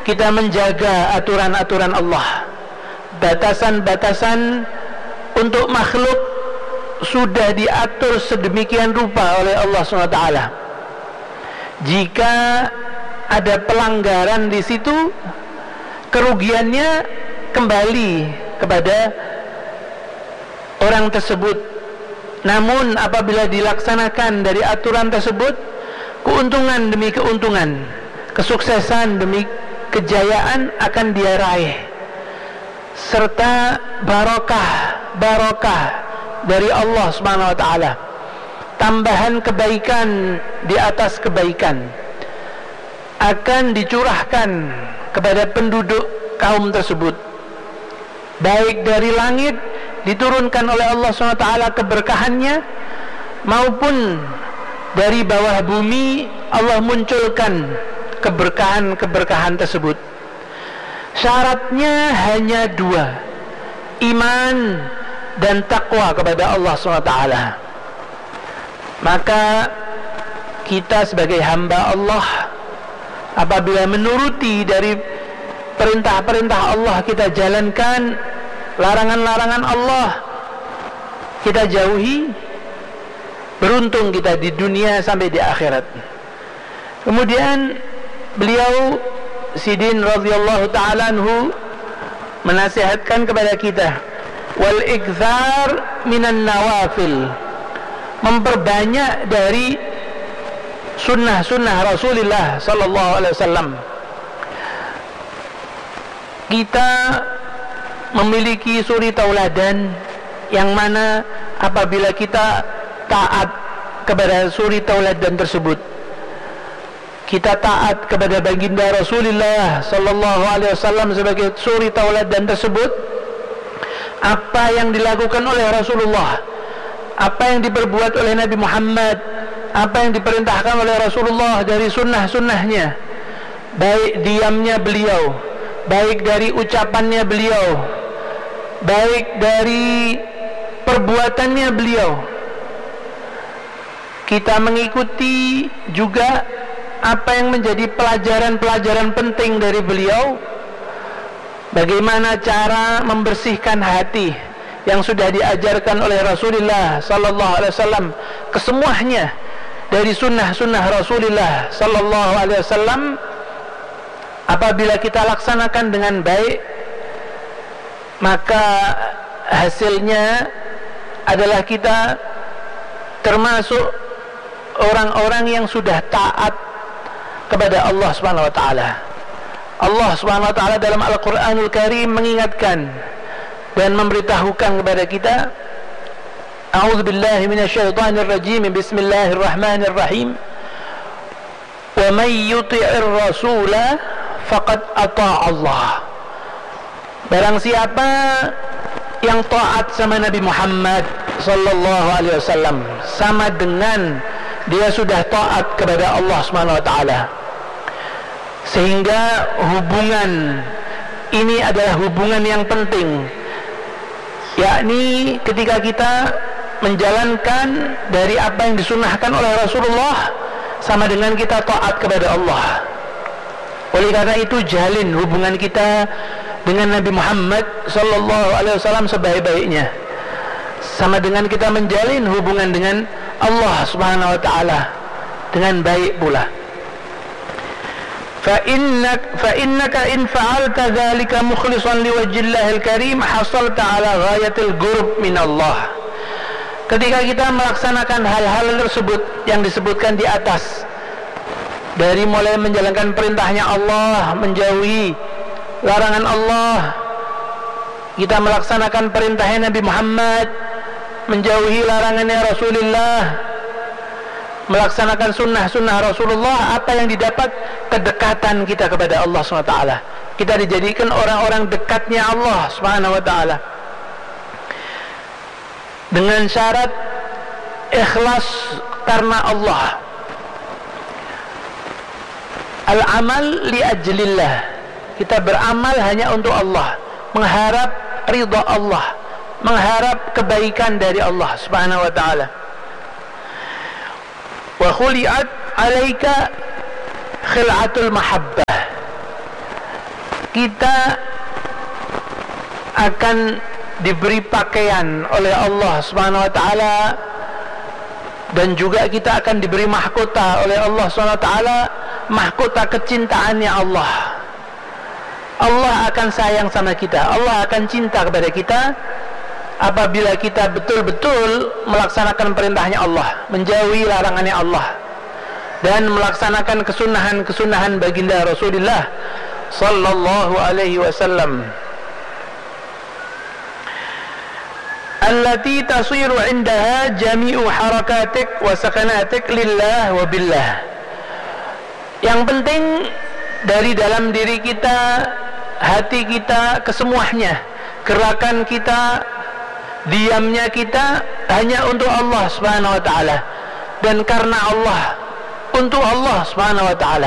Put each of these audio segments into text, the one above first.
kita menjaga aturan-aturan Allah. Batasan-batasan untuk makhluk sudah diatur sedemikian rupa oleh Allah SWT. Jika ada pelanggaran di situ, kerugiannya kembali kepada orang tersebut. Namun apabila dilaksanakan dari aturan tersebut, keuntungan demi keuntungan, kesuksesan demi kejayaan akan dia raih, serta barokah dari Allah Subhanahu wa taala, tambahan kebaikan di atas kebaikan akan dicurahkan kepada penduduk kaum tersebut, baik dari langit diturunkan oleh Allah SWT keberkahannya, maupun dari bawah bumi Allah munculkan keberkahan-keberkahan tersebut. Syaratnya hanya dua, iman dan takwa kepada Allah SWT. Maka kita sebagai hamba Allah, apabila menuruti dari perintah-perintah Allah kita jalankan, larangan-larangan Allah kita jauhi, beruntung kita di dunia sampai di akhirat. Kemudian beliau Sidin radhiyallahu ta'ala anhu menasihatkan kepada kita, wal ikthar minan nawafil, memperbanyak dari sunnah-sunnah Rasulullah sallallahu alaihi wasallam. Kita memiliki suri tauladan yang mana apabila kita taat kepada suri tauladan tersebut, kita taat kepada baginda Rasulullah sallallahu alaihi wasallam sebagai suri tauladan tersebut, apa yang dilakukan oleh Rasulullah, apa yang diperbuat oleh Nabi Muhammad, apa yang diperintahkan oleh Rasulullah dari sunnah-sunnahnya, baik diamnya beliau, baik dari ucapannya beliau, baik dari perbuatannya beliau, kita mengikuti juga apa yang menjadi pelajaran-pelajaran penting dari beliau, bagaimana cara membersihkan hati yang sudah diajarkan oleh Rasulullah sallallahu alaihi wasallam kesemuanya dari sunnah-sunnah Rasulullah sallallahu alaihi wasallam. Apabila kita laksanakan dengan baik, maka hasilnya adalah kita termasuk orang-orang yang sudah taat kepada Allah Subhanahu wa taala. Allah Subhanahu wa taala dalam Al-Qur'anul Karim mengingatkan dan memberitahukan kepada kita, A'udzubillahi minasyaitonir rajim, bismillahirrahmanirrahim. Wa may yuti'ir rasula faqad ata'a Allah. Barang siapa yang taat sama Nabi Muhammad sallallahu alaihi wasallam, sama dengan dia sudah taat kepada Allah Subhanahu wa taala. Sehingga hubungan ini adalah hubungan yang penting, yakni ketika kita menjalankan dari apa yang disunnahkan oleh Rasulullah, sama dengan kita taat kepada Allah. Oleh karena itu, jalin hubungan kita dengan Nabi Muhammad sallallahu alaihi wasallam sebaik-baiknya, sama dengan kita menjalin hubungan dengan Allah Subhanahu wa taala dengan baik pula. فإنك إن فعلت ذلك مخلصا لوجه الله الكريم حصلت على غاية القرب من الله. Ketika kita melaksanakan hal-hal tersebut yang disebutkan di atas, dari mulai menjalankan perintahnya Allah, menjauhi larangan Allah, kita melaksanakan perintahnya Nabi Muhammad, menjauhi larangannya Rasulullah, melaksanakan sunnah-sunnah Rasulullah, apa yang didapat? Kedekatan kita kepada Allah SWT. Kita dijadikan orang-orang dekatnya Allah SWT, dengan syarat ikhlas karena Allah. Al-amal li ajlillah, kita beramal hanya untuk Allah, mengharap ridha Allah, mengharap kebaikan dari Allah Subhanahu wa taala. Wa khuli'at 'alaika khil'atul mahabbah, kita akan diberi pakaian oleh Allah Subhanahu wa taala, dan juga kita akan diberi mahkota oleh Allah Subhanahu wa taala, mahkota kecintaannya Allah. Allah akan sayang sama kita, Allah akan cinta kepada kita apabila kita betul-betul melaksanakan perintahnya Allah, menjauhi larangannya Allah, dan melaksanakan kesunahan-kesunahan baginda Rasulullah sallallahu alaihi wasallam. Allati tasiru indaha jami'u harakatik wa sakanatik lillah wa billah. Yang penting dari dalam diri kita, hati kita, kesemuanya, gerakan kita, diamnya kita hanya untuk Allah Subhanahu wa taala, dan karena Allah, untuk Allah Subhanahu wa taala.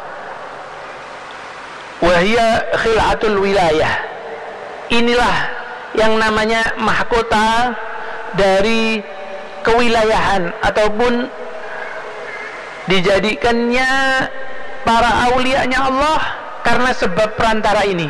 Wa hiya khil'atul wilayah. Inilah yang namanya mahkota dari kewilayahan, ataupun dijadikannya para aulianya Allah karena sebab perantara ini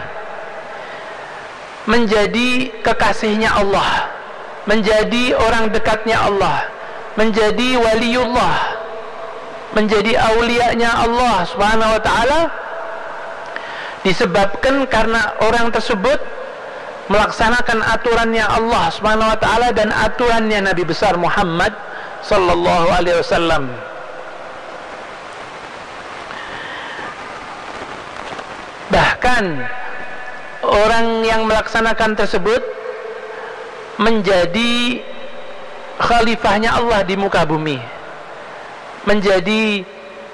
menjadi kekasihnya Allah, menjadi orang dekatnya Allah, menjadi waliullah, menjadi aulianya Allah Subhanahu wa taala, disebabkan karena orang tersebut melaksanakan aturannya Allah Subhanahu wa taala dan aturannya Nabi besar Muhammad sallallahu alaihi wasallam. Bahkan orang yang melaksanakan tersebut menjadi khalifahnya Allah di muka bumi, menjadi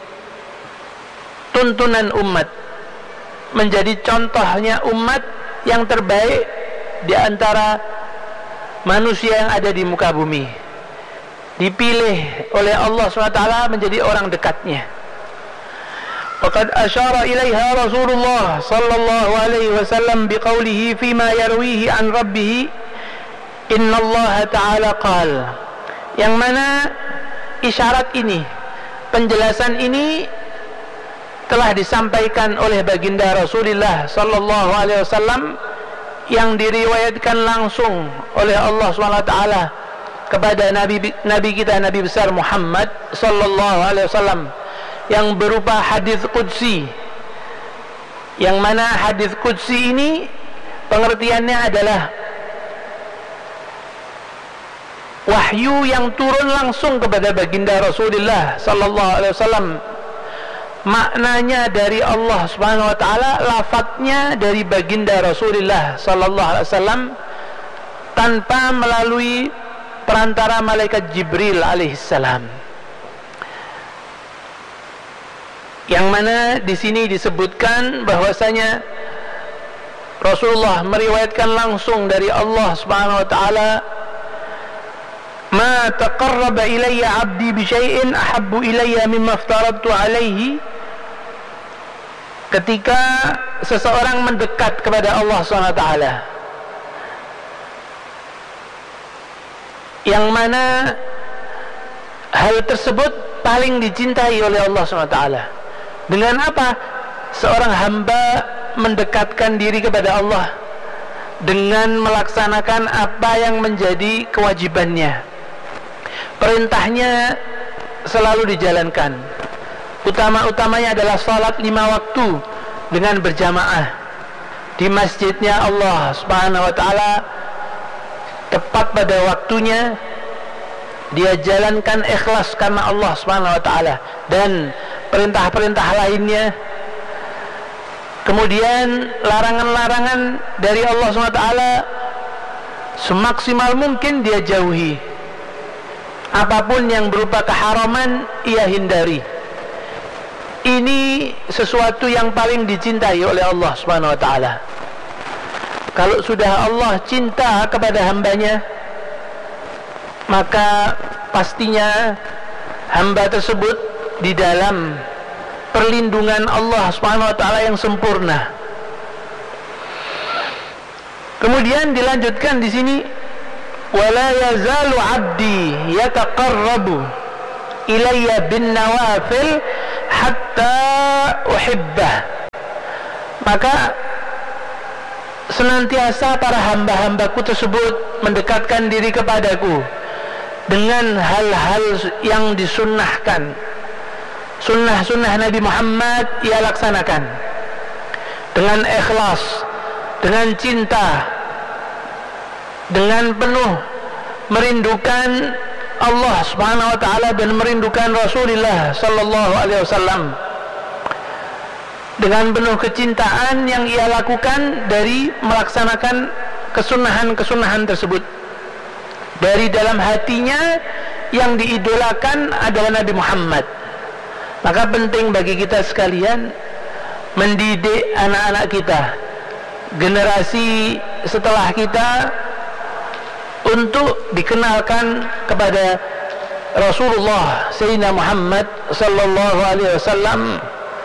tuntunan umat, menjadi contohnya umat yang terbaik di antara manusia yang ada di muka bumi, dipilih oleh Allah SWT menjadi orang dekatnya. Faqad asyara ilaiha Rasulullah sallallahu alaihi wasallam biqaulihi fima yarwihi an rabbih, innallaha ta'ala qala. Yang mana isyarat ini, penjelasan ini telah disampaikan oleh baginda Rasulullah sallallahu alaihi wasallam, yang diriwayatkan langsung oleh Allah SWT kepada Nabi kita, Nabi besar Muhammad sallallahu alaihi wasallam, yang berupa hadis qudsi. Yang mana hadis qudsi ini pengertiannya adalah wahyu yang turun langsung kepada baginda Rasulullah sallallahu alaihi wasallam. Maknanya dari Allah Subhanahu wa taala, lafadznya dari baginda Rasulullah sallallahu alaihi wasallam, tanpa melalui perantara malaikat Jibril alaihissalam. Yang mana di sini disebutkan bahwasanya Rasulullah meriwayatkan langsung dari Allah Subhanahu wa taala, ma taqarraba ilayya 'abdi bi syai'in ahabbu ilayya mimma aftaradtu alaihi. Ketika seseorang mendekat kepada Allah SWT, yang mana hal tersebut paling dicintai oleh Allah SWT. Dengan apa? Seorang hamba mendekatkan diri kepada Allah dengan melaksanakan apa yang menjadi kewajibannya, perintahnya selalu dijalankan. Utama-utamanya adalah salat 5 waktu dengan berjamaah di masjidnya Allah Subhanahu wa taala, tepat pada waktunya, dia jalankan ikhlas karena Allah Subhanahu wa taala, dan perintah-perintah lainnya. Kemudian larangan-larangan dari Allah Subhanahu wa taala semaksimal mungkin dia jauhi. Apapun yang berupa keharaman ia hindari. Ini sesuatu yang paling dicintai oleh Allah Subhanahu wa taala. Kalau sudah Allah cinta kepada hambanya, maka pastinya hamba tersebut di dalam perlindungan Allah Subhanahu wa taala yang sempurna. Kemudian dilanjutkan di sini, wala yazalu 'abdi yataqarrabu ilayya bin nawafil hatta uhibbah. Maka senantiasa para hamba-hambaku tersebut mendekatkan diri kepadaku dengan hal-hal yang disunnahkan. Sunnah-sunnah Nabi Muhammad ia laksanakan dengan ikhlas, dengan cinta, dengan penuh merindukan Allah Subhanahu wa taala dan merindukan Rasulullah sallallahu alaihi wasallam. Dengan penuh kecintaan yang ia lakukan dari melaksanakan kesunahan-kesunahan tersebut. Dari dalam hatinya yang diidolakan adalah Nabi Muhammad. Maka penting bagi kita sekalian mendidik anak-anak kita, generasi setelah kita, untuk dikenalkan kepada Rasulullah Sayyidina Muhammad sallallahu alaihi wasallam,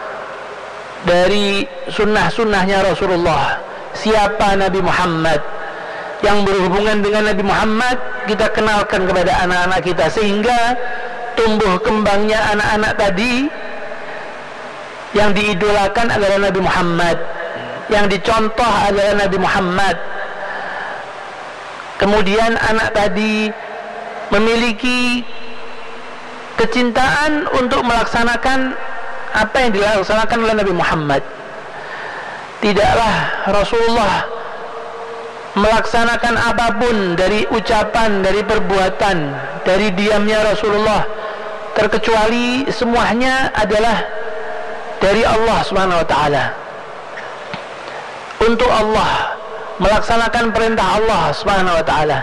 dari sunnah-sunnahnya Rasulullah. Siapa Nabi Muhammad? Yang berhubungan dengan Nabi Muhammad kita kenalkan kepada anak-anak kita, sehingga tumbuh kembangnya anak-anak tadi yang diidolakan adalah Nabi Muhammad, yang dicontoh adalah Nabi Muhammad. Kemudian anak tadi memiliki kecintaan untuk melaksanakan apa yang dilaksanakan oleh Nabi Muhammad. Tidaklah Rasulullah melaksanakan apapun dari ucapan, dari perbuatan, dari diamnya Rasulullah, terkecuali semuanya adalah dari Allah Subhanahu wa taala. Untuk Allah, melaksanakan perintah Allah Subhanahu wa taala.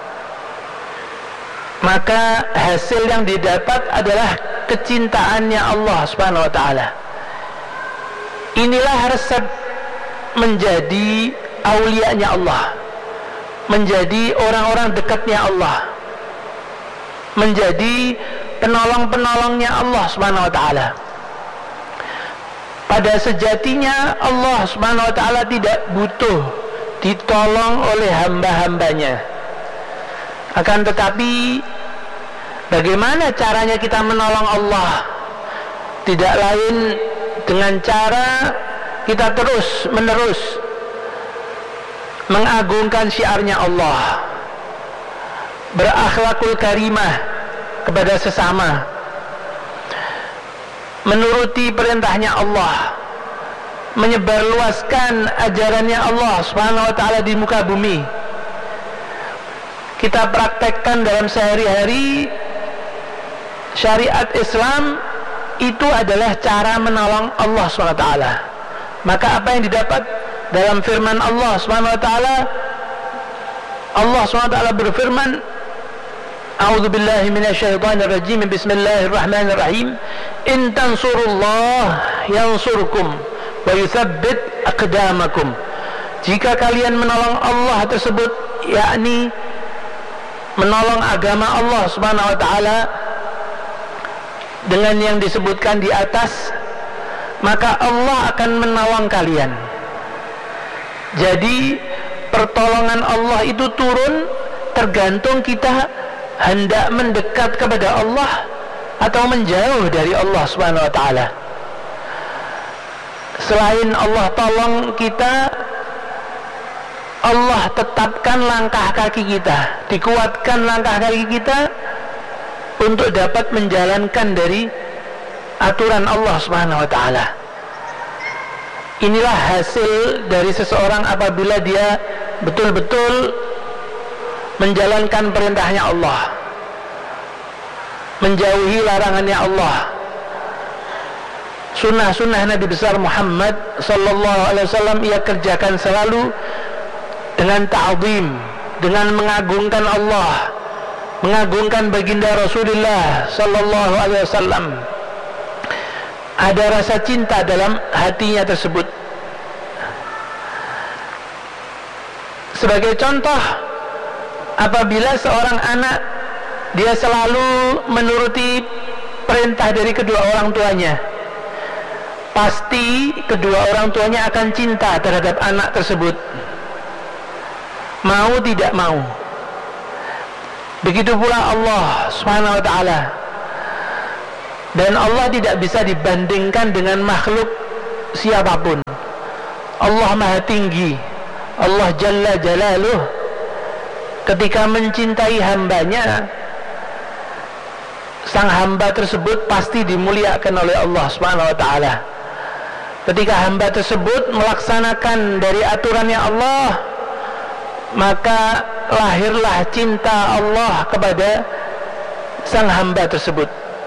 Maka hasil yang didapat adalah kecintaannya Allah Subhanahu wa taala. Inilah resep menjadi aulianya Allah, menjadi orang-orang dekatnya Allah, menjadi penolong-penolongnya Allah Subhanahu wa taala. Pada sejatinya Allah Subhanahu wa taala tidak butuh ditolong oleh hamba-hambanya. Akan tetapi bagaimana caranya kita menolong Allah? Tidak lain dengan cara kita terus menerus mengagungkan syiarnya Allah, berakhlakul karimah kepada sesama, menuruti perintahnya Allah, menyebarluaskan ajarannya Allah Subhanahu wa taala di muka bumi. Kita praktekkan dalam sehari-hari syariat Islam, itu adalah cara menolong Allah Subhanahu wa taala. Maka apa yang didapat dalam firman Allah Subhanahu wa taala, Allah Subhanahu wa taala berfirman, A'udzu billahi minasyaitonir rajim, bismillahirrahmanirrahim, in tansurullah yansurkum wa yutsabbit aqdamakum. Jika kalian menolong Allah tersebut, yakni menolong agama Allah Subhanahu wa taala dengan yang disebutkan di atas, maka Allah akan menolong kalian. Jadi pertolongan Allah itu turun tergantung kita hendak mendekat kepada Allah atau menjauh dari Allah Subhanahu wa taala. Selain Allah tolong kita, Allah tetapkan langkah kaki kita, dikuatkan langkah kaki kita untuk dapat menjalankan dari aturan Allah Subhanahu wa taala. Inilah hasil dari seseorang apabila dia betul-betul menjalankan perintahnya Allah, menjauhi larangannya Allah. Sunnah-sunnah Nabi besar Muhammad sallallahu alaihi wasallam ia kerjakan selalu dengan ta'zim, dengan mengagungkan Allah, mengagungkan baginda Rasulullah sallallahu alaihi wasallam. Ada rasa cinta dalam hatinya tersebut. Sebagai contoh, apabila seorang anak dia selalu menuruti perintah dari kedua orang tuanya, pasti kedua orang tuanya akan cinta terhadap anak tersebut, mau tidak mau. Begitu pula Allah Subhanahu wa taala. Dan Allah tidak bisa dibandingkan dengan makhluk siapapun. Allah Maha Tinggi, Allah Jalla Jalaluh ketika mencintai hambanya, sang hamba tersebut pasti dimuliakan oleh Allah Subhanahu wa ta'ala. Ketika hamba tersebut melaksanakan dari aturannya Allah, maka lahirlah cinta Allah kepada sang hamba tersebut.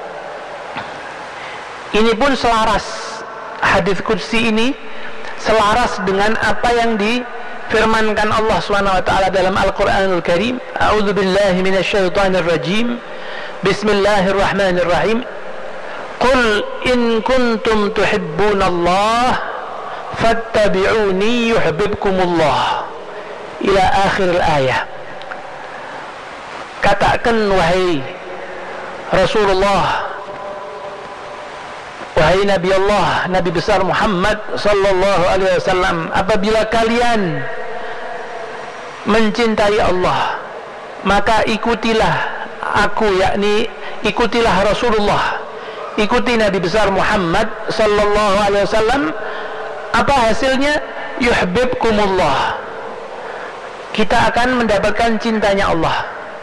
Ini pun selaras, hadis qudsi ini selaras dengan apa yang difirmankan Allah Subhanahu wa ta'ala dalam Al-Qur'anul Karim. A'udzu billahi minasyaitonir rajim. Bismillahirrahmanirrahim. Qul in kuntum tuhibbunallah fattabi'uni yuhibbukumullah. Ila akhir ayat. Katakan wahai Rasulullah, wahai Nabi Allah, Nabi besar Muhammad sallallahu alaihi wasallam, apabila kalian mencintai Allah, maka ikutilah aku, yakni ikutilah Rasulullah, ikuti Nabi besar Muhammad sallallahu alaihi wasallam. Apa hasilnya? Yuhibbukumullah. Kita akan mendapatkan cintanya Allah.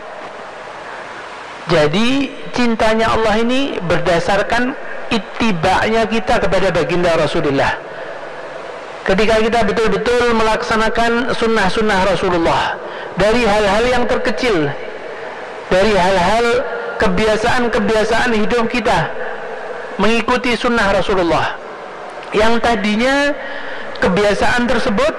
Jadi cintanya Allah ini berdasarkan ittiba'nya kita kepada baginda Rasulullah. Ketika kita betul-betul melaksanakan sunnah-sunnah Rasulullah, dari hal-hal yang terkecil, dari hal-hal kebiasaan-kebiasaan hidup kita, mengikuti sunnah Rasulullah, yang tadinya kebiasaan tersebut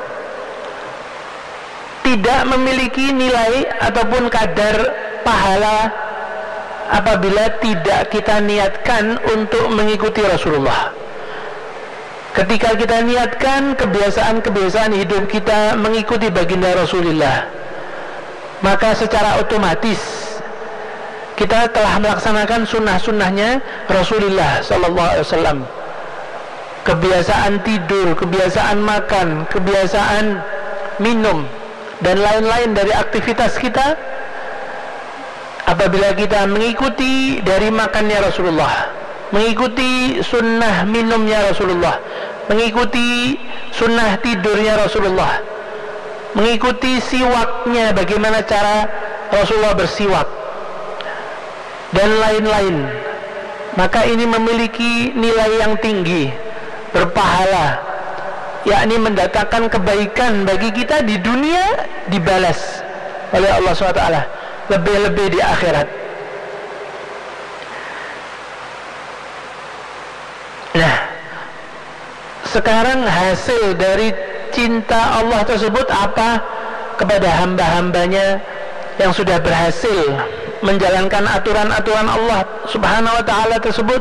tidak memiliki nilai ataupun kadar pahala apabila tidak kita niatkan untuk mengikuti Rasulullah. Ketika kita niatkan kebiasaan-kebiasaan hidup kita mengikuti baginda Rasulullah, maka secara otomatis kita telah melaksanakan sunnah-sunnahnya Rasulullah sallallahu alaihi wasallam. Kebiasaan tidur, kebiasaan makan, kebiasaan minum, dan lain-lain dari aktivitas kita, apabila kita mengikuti dari makannya Rasulullah, mengikuti sunnah minumnya Rasulullah, mengikuti sunnah tidurnya Rasulullah, mengikuti siwaknya, bagaimana cara Rasulullah bersiwak, dan lain-lain, maka ini memiliki nilai yang tinggi, berpahala, yakni mendatangkan kebaikan bagi kita di dunia, dibalas oleh Allah SWT, lebih-lebih di akhirat. Nah, sekarang hasil dari cinta Allah tersebut apa kepada hamba-hambanya yang sudah berhasil menjalankan aturan-aturan Allah Subhanahu wa ta'ala tersebut?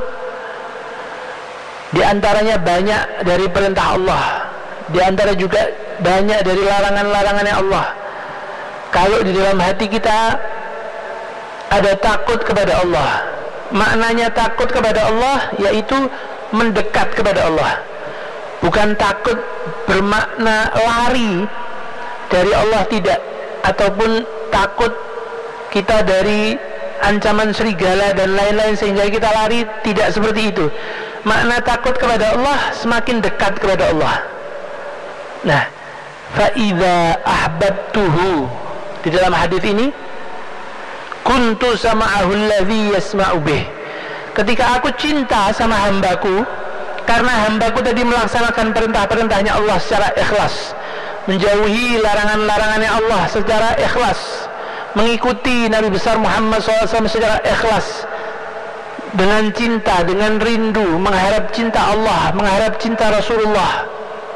Di antaranya banyak dari perintah Allah, di antara juga banyak dari larangan-larangannya Allah. Kalau di dalam hati kita ada takut kepada Allah, maknanya takut kepada Allah yaitu mendekat kepada Allah. Bukan takut bermakna lari dari Allah, tidak, ataupun takut kita dari ancaman serigala dan lain-lain sehingga kita lari, tidak seperti itu. Makna takut kepada Allah semakin dekat kepada Allah. Nah, fa idza ahbabtuhu, di dalam hadis ini, kuntu sama'ahu alladhi yasma'u bih. Ketika aku cinta sama hambaku, karena hambaku tadi melaksanakan perintah-perintahnya Allah secara ikhlas, menjauhi larangan-larangannya Allah secara ikhlas, mengikuti Nabi besar Muhammad SAW secara ikhlas, dengan cinta, dengan rindu, mengharap cinta Allah, mengharap cinta Rasulullah,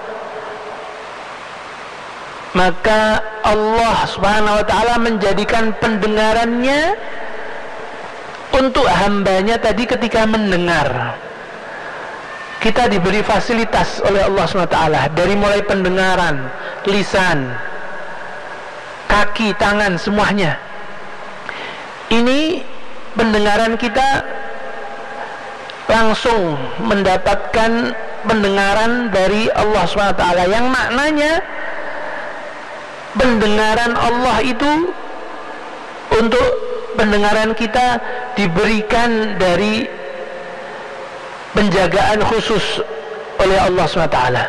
maka Allah Subhanahu wa ta'ala menjadikan pendengarannya untuk hambanya tadi. Ketika mendengar, kita diberi fasilitas oleh Allah Subhanahu wa ta'ala, dari mulai pendengaran, lisan, kaki, tangan, semuanya. Ini pendengaran kita langsung mendapatkan pendengaran dari Allah SWT, yang maknanya pendengaran Allah itu, untuk pendengaran kita diberikan dari penjagaan khusus oleh Allah SWT.